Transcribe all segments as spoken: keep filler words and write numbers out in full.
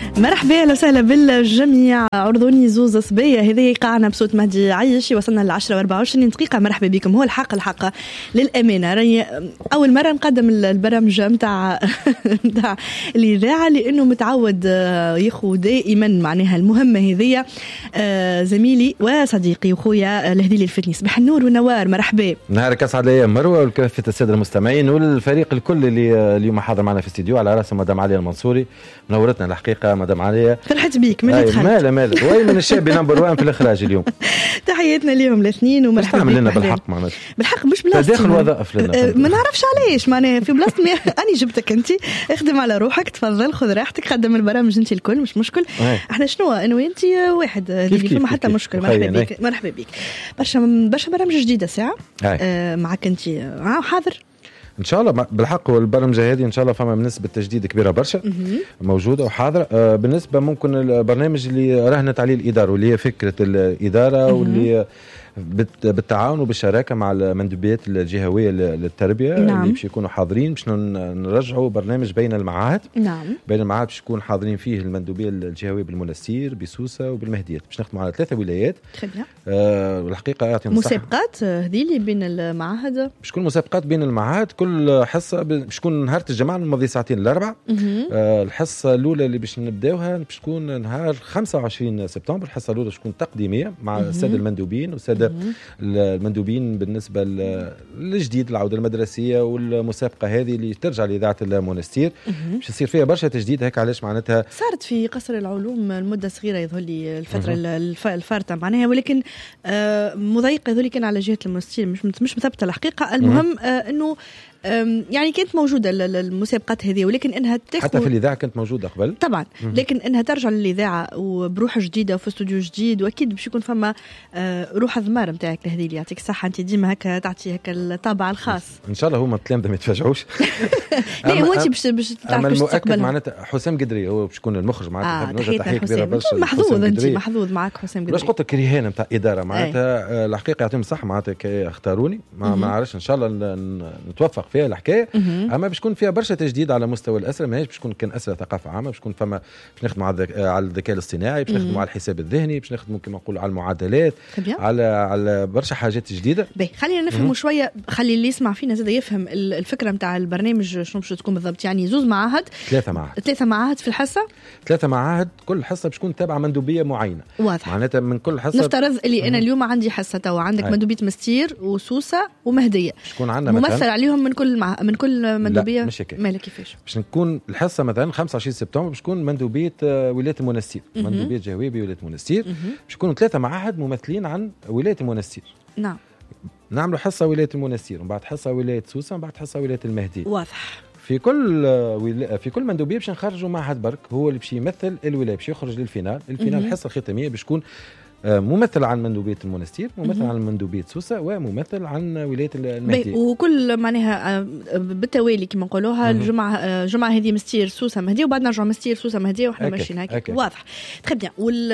مرحبا اهلا وسهلا بالجميع. عرضوني زوز صبيه هذه قاعنا بصوت مهدي عيشي. وصلنا للعشرة واربعة وعشرين دقيقه. مرحبا بكم. هو الحق الحق للامانه راني اول مره نقدم البرامج نتاع نتاع الاذاعه لانه متعود ياخذ دائما معناها المهمه هذه زميلي وصديقي وخويا الهديلي الفتني. صباح النور والنوار. مرحبا. نهارك اسعد لي مروه وكافه الساده المستمعين والفريق الكل اللي اليوم حاضر معنا في الاستديو على راسه مدام عليا المنصوري. منورتنا الحقيقه مدام عليا. فرحت بيك من اللي دخلت. مالا مالا وي من الشاب نمبر واحد في الاخراج اليوم. تحياتنا ليهم الاثنين ومرحبا بك. تعمل لنا بالحق معناتها بالحق مش بلاصتي داخل وظائف لنا ما نعرفش علاش معناها في بلاصتي اني جبتك انت. اخدم على روحك تفضل خذ راحتك قدم البرامج انت الكل مش مشكل. احنا شنو انا وانت واحد اللي ما حتى مشكل. مرحبا بك مرحبا بك. برشا برشا برامج جديده ساعه آه معك انت آه حاضر ان شاء الله بالحق. والبرنامج هذه ان شاء الله فما بنسبه تجديد كبيره برشا موجوده وحاضره. آه بالنسبه ممكن البرنامج اللي رهنت عليه الاداره واللي هي فكره الاداره واللي بالتعاون وبالشراكه مع المندوبيات الجهويه للتربيه. نعم. اللي باش يكونوا حاضرين باش نرجعوا برنامج بين المعاهد. نعم. بين المعاهد باش يكون حاضرين فيه المندوبيه الجهويه بالمنستير بسوسه وبالمهديات. باش نخدموا على ثلاثه ولايات. آه الحقيقه يعطيهم الصحه. مسابقات هذه اللي بين المعاهد باش تكون مسابقات بين المعاهد. كل حصه باش تكون نهار الجمعه الماضي ساعتين الاربعه. آه الحصه الاولى اللي باش نبداوها باش تكون نهار خمسة وعشرين سبتمبر. الحصه الاولى باش تكون تقديميه مع الساده المندوبين والساده المندوبين بالنسبه للجديد العوده المدرسيه والمسابقه هذه اللي ترجع لاذاعه المنستير. باش يصير فيها برشا تجديد. هيك علاش معناتها صارت في قصر العلوم المده صغيره يظهر لي الفتره الفارطه معناها ولكن آه مضايقه يظهر لي كان على جهه المنستير مش مش مثبته الحقيقه. المهم آه انه يعني كانت موجودة المسابقات هذه ولكن إنها تاخد حتى في الإذاعة كانت موجودة قبل طبعا مم. لكن إنها ترجع للإذاعة وبروح جديدة وفي استوديو جديد وأكيد باش يكون فما روح الضمار متاعك لهذه اللي يعطيك الصحة. أنت ديما هكا تعطي هكا الطابع الخاص. إن شاء الله هما التلامذة ما يتفاجعوش. لا هو أنت باش باش تعرف باش تقبل. معناتها حسام قدري هو باش يكون المخرج معناتها. آه تحية كبيرة برشا. محظوظ أنت محظوظ معك حسام قدري. باش قلت لك رهانة متاع إدارة معناتها الحقيقة يعطيهم الصحة معناتها كي اختاروني ما ما عرفش إن شاء الله نتوفق فيها الحكاية. اما باش يكون فيها برشا تجديد على مستوى الاسره. ماهيش باش تكون كان اسره ثقافه عامه. باش يكون فما باش نخدموا على على الذكاء الاصطناعي. باش نخدموا على الحساب الذهني. باش نخدموا كما نقولوا على المعادلات على على برشا حاجات جديده. باهي خلينا نفهموا شويه. خلي اللي يسمع فينا زاد يفهم الفكره نتاع البرنامج شنو باش تكون بالضبط. يعني زوز معاهد ثلاثه معاهد ثلاثه معاهد في الحصه. ثلاثه معاهد كل حصه باش تكون تابعه مندوبيه معينه. واضح. معناتها من كل حصه نفترض اللي انا اليوم عندي حصه تو عندك هاي. مندوبيه مستير وسوسه ومهديه. شكون عندنا ممثل عليهم من كل مع... من كل مندوبيه. مش هيك. مالك كيفاش باش نكون الحصه مثلا خمسة وعشرين سبتمبر باش تكون مندوبيه ولايه المنستير. مندوبيه جهويه بولايه المنستير. باش يكونوا ثلاثه معاهد ممثلين عن ولايه المنستير. نعم. نعملوا حصه ولايه المنستير ومن بعد حصه ولايه سوسه ومن بعد حصه ولايه المهدي. واضح. في كل ولا... في كل مندوبيه باش نخرجوا معهد برك هو اللي باش يمثل الولايه. باش يخرج للفينال. الفينال الحصه الختاميه باش تكون ممثل عن مندوبيه المنستير ممثل عن مندوبيه سوسه وممثل عن ولايه المهدي. وكل معناها بالتوالي كما نقولوها الجمعه جمعه هذه مستير سوسه مهدي وبعد نرجع مستير سوسه مهدي وحنا ماشيين هكا. واضح. تري بيان.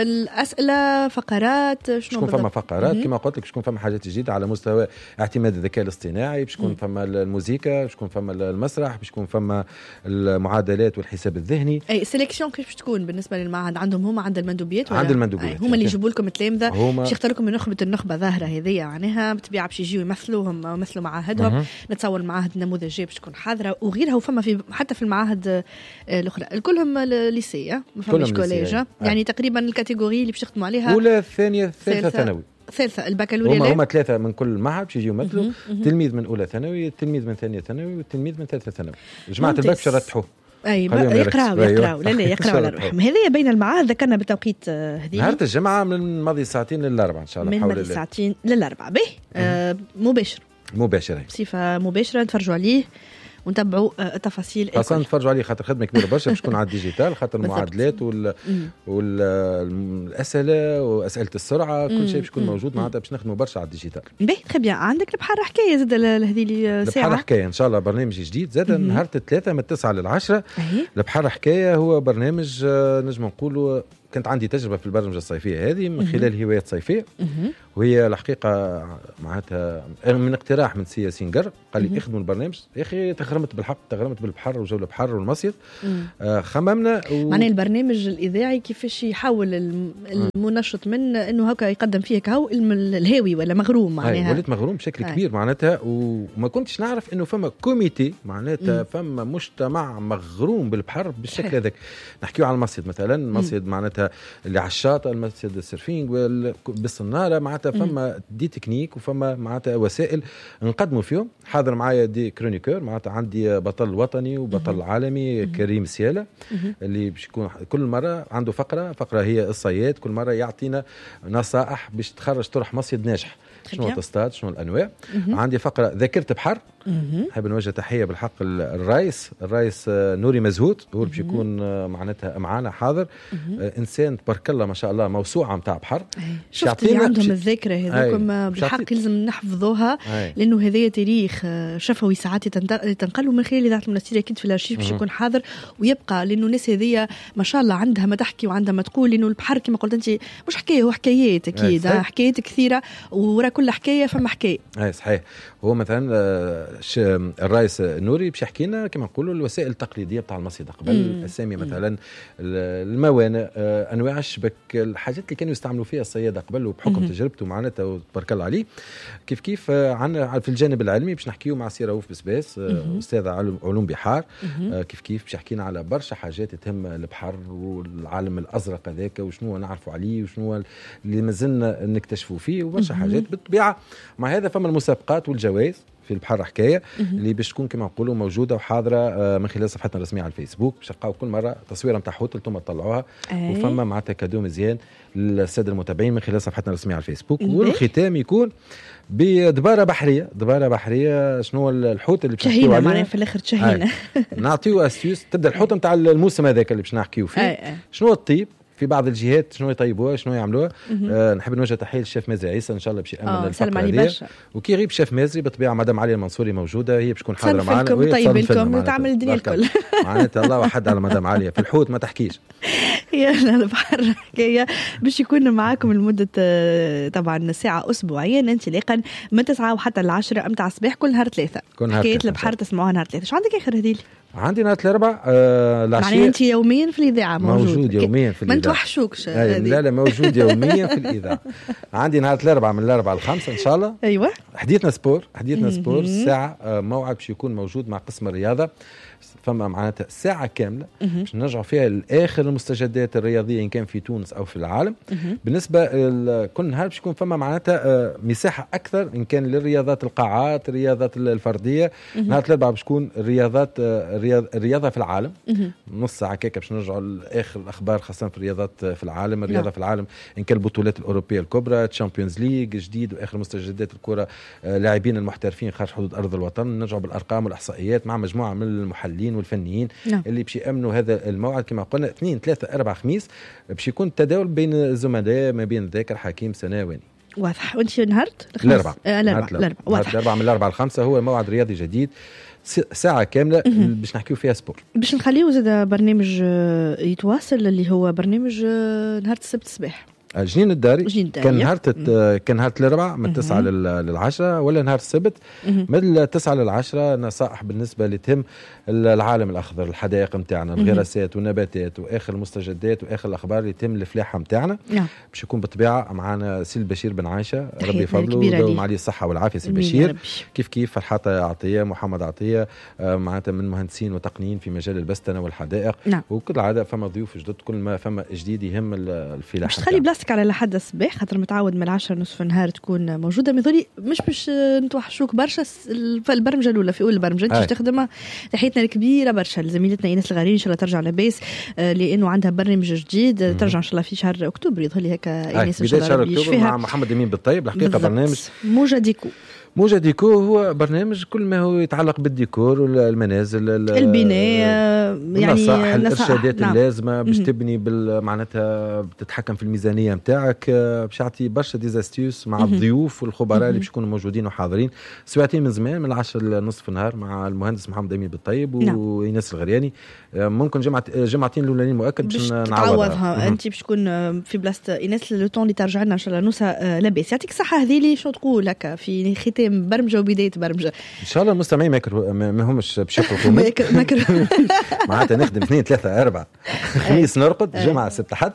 والاسئله فقرات شنو شكون فما فقرات كما قلت لك. شكون فما حاجات جديده على مستوى اعتماد الذكاء الاصطناعي. باش يكون فما الموسيقى. باش يكون فما المسرح. باش يكون فما المعادلات والحساب الذهني. اي سيليكسيون كيف باش تكون بالنسبه للمعهد عندهم هما عند المندوبيات ولا عند المندوبيات هما اللي يجيبوا لكم التلامذه باش يختاروا لكم من نخبه النخبه ظاهره هذه معناها بطبيعه باش يجيو يمثلوهم يمثلوا معاهدهم. نتصور المعاهد النموذجيه باش تكون حاضره وغيرها. وفما في حتى في المعاهد الاخرى كلهم ليسيه ما فماش كوليج. يعني تقريبا الكاتيجوري اللي باش يخدموا عليها اولى الثانيه ثالثه ثانوي. ثالثه البكالوريا. هما هما ثلاثه من كل معهد باش يجيو يمثلوا. تلميذ من اولى ثانوي التلميذ من ثانيه ثانوي والتلميذ من ثالثه ثانوي. جماعه الباك باش يرتحوا. اي يقراوا يقراوا لا لا يقراوا على روحهم. هذه بين المعاهد ذكرنا بالتوقيت هذه نهار الجمعه من ماضي ساعتين للاربعه ان شاء الله. من ماضي ساعتين للاربعه. به آه مباشر مباشر بصفه مباشره نتفرجوا عليه ونتبعوا التفاصيل. اصلا نتفرجوا عليه خاطر خدمه كبيره برشا باش تكون على الديجيتال خاطر المعادلات وال والاسئله واسئله السرعه كل شيء باش يكون موجود معناتها باش نخدموا برشا على الديجيتال. باهي تري بيان. عندك البحر حكايه زاد هذه لي ساعه. البحر حكايه ان شاء الله برنامج جديد زاد نهار الثلاثاء من التسعة للعشرة. البحر حكايه هو برنامج نجم نقولوا كانت عندي تجربه في البرمجه الصيفيه هذه من خلال هوايات صيفيه، وهي الحقيقه معناتها من اقتراح من سي ياسين قر قال لي اخدموا البرنامج. يا اخي تغرمت بالحق، تغرمت بالبحر وجوله بحر والمصيف. آه خممنا و... معناه البرنامج الاذاعي كيفاش يحول المنشط من انه هكا يقدم فيه كهو الهاوي ولا مغروم معناها. وليت مغروم بشكل هاي. كبير معناتها، وما كنتش نعرف انه فما كوميتي معناتها فما مجتمع مغروم بالبحر بالشكل هذاك. نحكيو على المصيد مثلا، المصيد معناتها اللي على الشاطئ، المصيد السيرفينج بالصناره، معناتها فما دي تكنيك وفما معناتها وسائل نقدموا فيهم. حاضر معايا دي كرونيكور، معناتها عندي بطل وطني وبطل مم. عالمي مم. كريم سيالة مم. اللي باش يكون كل مره عنده فقره فقره هي الصياد، كل مره يعطينا نصائح باش تخرج طرح مصيد ناجح. شنو تصطاد، شنو الانواع. مم. عندي فقره ذاكرة بحر، نحب نوجه تحيه بالحق الرئيس الرئيس نوري مزهوت، هو باش يكون معناتها معانا حاضر. آه انسان تبارك الله ما شاء الله، موسوعه نتاع بحر. شفت اللي عندهم الذاكره هذوكم بالحق لازم نحفظوها، لانه هذايا تاريخ شفوي ساعات تنقلوا من خلال اذاعه المنستير. اكيد في الارشيف باش يكون حاضر ويبقى، لانه الناس هذيا ما شاء الله عندها ما تحكي وعندها ما تقول. لانه البحر كما قلت انت مش حكايه، هو حكايات اكيد، حكايات كثيره، ورا كل حكايه فما حكايه. اي صحيح. هو مثلا الرئيس نوري باش يحكي لنا كما نقولوا الوسائل التقليديه بتاع المصيد قبل، الاسامي مثلا الموانئ، انواع الشبك، الحاجات اللي كانوا يستعملوا فيها الصياده قبل، وبحكم تجربته معناتها وتبارك الله عليه. كيف كيف عن في الجانب العلمي باش نحكيو مع سي رؤوف بسباس، استاذ علوم بحار. كيف كيف باش يحكينا على برشا حاجات تهم البحر والعالم الازرق هذاك، وشنو نعرفوا عليه وشنو اللي مازلنا نكتشفوا فيه، وبرشا حاجات بالطبيعه. مع هذا فما المسابقات والجوائز في البحر حكايه اللي باش تكون كما نقولوا موجوده وحاضره من خلال صفحتنا الرسميه على الفيسبوك. باش تلقاو كل مره تصويره نتاع حوت انتم تطلعوها، وفما معناتها كادو مزيان للساده المتابعين من خلال صفحتنا الرسميه على الفيسبوك. والختام يكون بدباره بحريه. دباره بحريه شنو الحوت اللي بنحكيو عليه معناها في الاخر تشهينا. نعطيو استيوس تبدا الحوت نتاع الموسم هذاك اللي باش نحكيو فيه. أي أي. شنو الطيب في بعض الجهات، شنو يطيبوها، شنو يعملوها. آه نحب نوجه تحيه للشيف مازري عيسى، ان شاء الله باش يامن الفقره هذه. وكي يغيب شيف مازري بالطبيعه مدام علي المنصوري موجوده، هي باش تكون حاضره معنا وطيب لكم وتعمل الدنيا الكل. معناتها الله واحد على مدام علي في الحوت ما تحكيش. يلا البحر حكايه باش يكون معاكم لمده طبعا ساعه اسبوعيا انطلاقا من تسعة وحتى العشرة متاع الصباح كل نهار ثلاثه. حكايه البحر تسمعوها نهار ثلاثه. شو عندك اخر هذيل؟ عندي نهار الاربعاء آه العشيه. معناها انت يوميا في الاذاعه موجود, موجود يوميا في الاذاعه، ما نتوحشوكش. لا لا موجود يوميا في الاذاعه. عندي نهار الاربعاء من الاربعاء الخمسة ان شاء الله. ايوه حديثنا سبور، حديثنا سبور ساعه آه موعد باش يكون موجود مع قسم الرياضه. فما معناتها ساعة كاملة باش نرجعوا فيها لآخر المستجدات الرياضية إن كان في تونس أو في العالم. بالنسبة كل نهار باش يكون فما معناتها مساحة أكثر إن كان للرياضات القاعات، الرياضات الفردية. نهار الأربعاء باش تكون الرياضات الرياضة في العالم نص ساعة كيكا باش نرجعوا لآخر الأخبار خاصة في الرياضات في العالم. الرياضة في العالم إن كان البطولات الأوروبية الكبرى، تشامبيونز ليج جديد، وآخر مستجدات الكرة، لاعبين المحترفين خارج حدود أرض الوطن. نرجعوا بالأرقام والإحصائيات مع مجموعة من المحللين والفنيين نعم. اللي باش يأمنوا هذا الموعد كما قلنا اثنين ثلاثة أربعة خميس. باش يكون التداول بين الزملاء ما بين ذاكر حكيم سناواني. واضح. وانت نهارت الأربعاء الأربعاء واضح. الأربعاء من الأربعة الخمسة هو موعد رياضي جديد ساعة كاملة باش نحكيو فيها سبور. باش نخليو زاد برنامج يتواصل اللي هو برنامج نهار السبت الصباح جنين الداري. كان نهار كان نهار الأربعاء من التسعة للعشرة، ولا نهار السبت من التسعة للعشرة. نصائح بالنسبة لتهم العالم الأخضر، الحدائق متاعنا، الغراسات والنباتات، وآخر المستجدات وآخر الأخبار اللي تم الفلاحة متاعنا. باش يكون بالطبيعة معنا سي البشير بن عائشة، ربي يفضله ويداوم عليه الصحة والعافية. سي البشير كيف كيف فرحات عطية محمد عطية معناتها من مهندسين وتقنيين في مجال البستنة والحدائق. نعم. وكل عادة فما ضيوف جدد، كل ما فما جديد يهم الفلاحة. على لحد الصباح خاطر متعود من العشرة نصف النهار تكون موجودة. مذولي مش باش نتوحشوك برشا البرمجة الأولى في أول البرمجة أنت تخدمها. تحيتنا الكبيرة برشا لزميلتنا إيناس الغريري إن شاء الله ترجع لباس لأنه عندها برنامج جديد ترجع إن شاء الله في شهر أكتوبر. يظهر لي هكا إيناس إن شاء الله بداية شهر أكتوبر مع محمد أمين بالطيب. الحقيقة برنامج موجة ديكو موجة ديكور هو برنامج كل ما هو يتعلق بالديكور والمنازل البناء يعني النصائح الارشادات نعم. اللازمه باش تبني معناتها بتتحكم في الميزانيه نتاعك، باش يعطي برشا ديزاستيوس مع الضيوف والخبراء اللي باش يكونوا موجودين وحاضرين. ساعتين من زمان من العشر نصف النهار مع المهندس محمد امين بالطيب وإيناس الغرياني. ممكن جمعة جمعتين الاولانيين مؤكد باش نعوضها. انت باش تكون في بلاصه إيناس لو طون اللي ترجع لنا ان شاء الله نوسى لاباس. يعطيك الصحه. هذه لي شنو تقول لك في ختام برمجه وبدايه برمجه؟ ان شاء الله المستمعين ما يكرهوا ما همش باش يقروا ما يكرهوا معناتها نخدم اثنين ثلاثه اربعه خميس نرقد جمعه سبت حد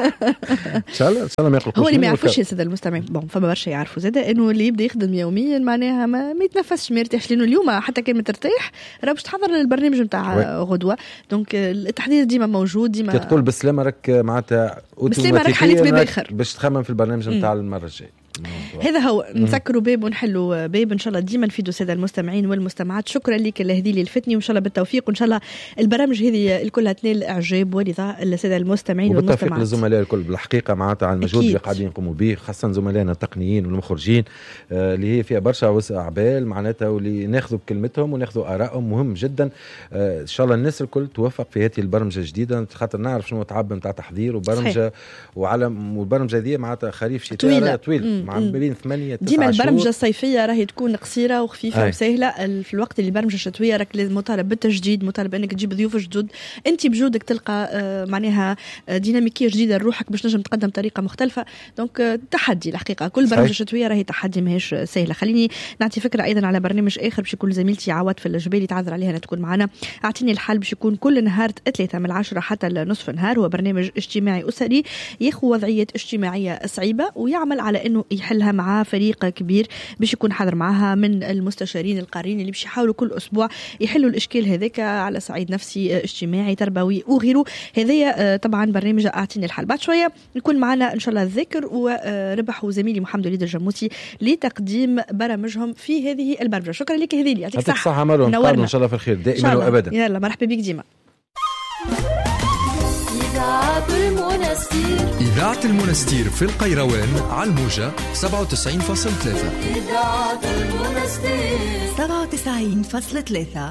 ان شاء الله ان شاء الله ما يقلقوش. هو اللي ما يعرفوش يا ساده المستمعين بون فما برشا يعرفوا زاده انه اللي يبدا يخدم يوميا معناها ما, ما يتنفسش ما يرتاحش، لانه اليوم حتى كان ترتاح راه باش تحضر البرنامج نتاع غدوه. دونك التحضير ديما موجود ديما تقول بالسلامه راك معناتها بالسلامه راك حليت باب اخر باش تخمم في البرنامج نتاع المره الجايه. هذا هو نسكروا باب ونحلوا باب ان شاء الله ديما نفيدوا الساده المستمعين والمستمعات. شكرا لك لهذه اللي الفتني وان شاء الله بالتوفيق وان شاء الله البرامج هذه الكلها تنال اعجاب ورضا الساده المستمعين والمستمعات. وبالتوفيق للزملاء الكل بالحقيقه معناتها على المجهود اللي قاعدين يقوموا به، خاصه زملائنا التقنيين والمخرجين آه اللي هي فيها برشا وسع اعبال معناتها واللي ناخذوا بكلمتهم وناخذوا ارائهم. مهم جدا آه ان شاء الله الناس الكل توفق في هذه البرمجه الجديده، خاطر نعرف شنو تعب نتاع تحضير وبرمجه وعلى والبرمجه هذه معناتها خريف شتاء طويل مع بين ثمانية ديما البرمجه الصيفيه راهي تكون قصيره وخفيفه أي. وسهله. في الوقت اللي البرمجه الشتويه راك لازم مطالب بالتجديد، مطالب انك تجيب ضيوف جدد، انت بجودك تلقى آه معناها ديناميكيه جديده لروحك باش نجم تقدم طريقه مختلفه. دونك آه تحدي الحقيقه كل برمجه شتويه راهي تحدي ماهيش سهله. خليني نعطي فكره ايضا على برنامج اخر باش يكون زميلتي عواد في الجبالي تعذر عليها أن تكون معنا. اعطيني الحل باش يكون كل نهار ثلاثة من العشرة حتى نصف النهار. هو برنامج اجتماعي اسري ياخذ وضعيه اجتماعيه صعيبه ويعمل على انه يحلها مع فريق كبير باش يكون حاضر معها من المستشارين القارين اللي باش يحاولوا كل اسبوع يحلوا الاشكال هذاك على صعيد نفسي اجتماعي تربوي وغيره. هذايا طبعا برنامج اعطيني الحل. بعد شويه يكون معنا ان شاء الله الذكر وربح زميلي محمد وليد الجموتي لتقديم برامجهم في هذه البرمجه. شكرا لك هذيلي، يعطيك الصحه نورنا ان شاء الله في الخير دائما وابدا. يلا مرحبا بك ديما. إذاعة المنستير إذاعة المنستير في القيروان على الموجة سبعة وتسعين فاصلة ثلاثة. إذاعة المنستير سبعة وتسعين فاصلة ثلاثة.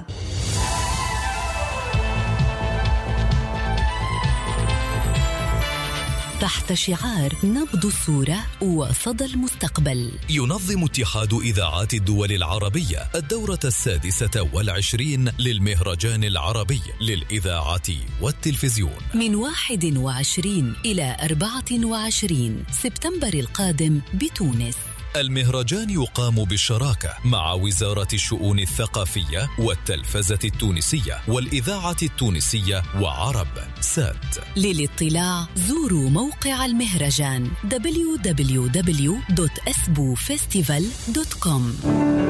تحت شعار نبض الصورة وصدى المستقبل. ينظم اتحاد إذاعات الدول العربية الدورة السادسة والعشرين للمهرجان العربي للإذاعة والتلفزيون من واحد وعشرين إلى أربعة وعشرين سبتمبر القادم بتونس. المهرجان يقام بالشراكة مع وزارة الشؤون الثقافية والتلفزة التونسية والإذاعة التونسية وعرب سات. للاطلاع زوروا موقع المهرجان دبليو دبليو دبليو دوت اسبو فيستيفال دوت كوم.